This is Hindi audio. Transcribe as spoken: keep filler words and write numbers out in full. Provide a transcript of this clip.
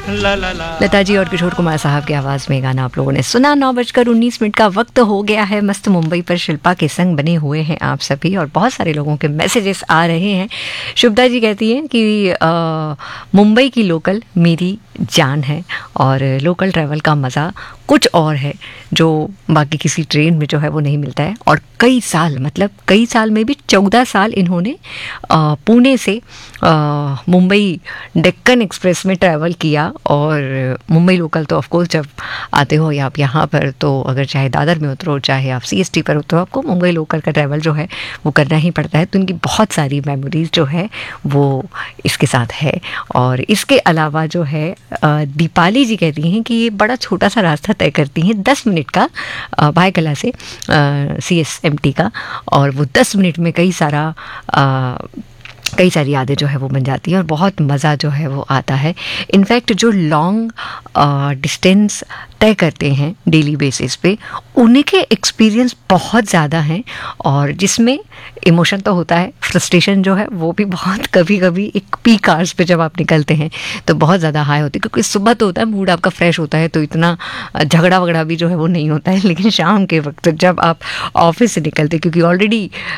ला ला ला। लता जी और किशोर कुमार साहब की आवाज़ में गाना आप लोगों ने सुना। नौ बजकर उन्नीस मिनट का वक्त हो गया है। मस्त मुंबई पर शिल्पा के संग बने हुए हैं आप सभी और बहुत सारे लोगों के मैसेजेस आ रहे हैं। शुभदा जी कहती हैं कि आ, मुंबई की लोकल मेरी जान है और लोकल ट्रैवल का मज़ा कुछ और है जो बाकी किसी ट्रेन में जो है वो नहीं मिलता है। और कई साल, मतलब कई साल में भी चौदह साल इन्होंने आ, पुणे से आ, मुंबई डेक्कन एक्सप्रेस में ट्रैवल किया। और मुंबई लोकल तो ऑफकोर्स जब आते हो या आप यहाँ पर, तो अगर चाहे दादर में उतरो चाहे आप सी एस टी पर उतरो, आपको मुंबई लोकल का ट्रैवल जो है वो करना ही पड़ता है। तो उनकी बहुत सारी मेमोरीज जो है वो इसके साथ है। और इसके अलावा जो है दीपाली जी कहती हैं कि ये बड़ा छोटा सा रास्ता तय करती हैं, दस मिनट का भाईकला से सी एस एम टी का, और वो दस मिनट में कई सारा आ, कई सारी यादें जो है वो बन जाती हैं और बहुत मज़ा जो है वो आता है। इनफैक्ट जो लॉन्ग डिस्टेंस तय करते हैं डेली बेसिस पे, उनके एक्सपीरियंस बहुत ज़्यादा हैं और जिसमें इमोशन तो होता है, फ्रस्ट्रेशन जो है वो भी बहुत कभी कभी एक पीक आवर्स पे जब आप निकलते हैं तो बहुत ज़्यादा हाई होती है, क्योंकि सुबह तो होता है मूड आपका फ्रेश होता है तो इतना झगड़ा वगड़ा भी जो है वो नहीं होता है। लेकिन शाम के वक्त जब आप ऑफिस से निकलते, क्योंकि ऑलरेडी